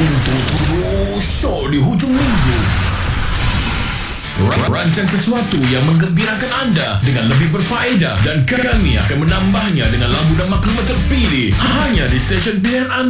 Untuk terus show di hujung minggu. Rancang sesuatu yang menggembirakan anda dengan lebih berfaedah dan kami akan menambahnya dengan lagu dan maklumat terpilih hanya di stesen pilihan anda.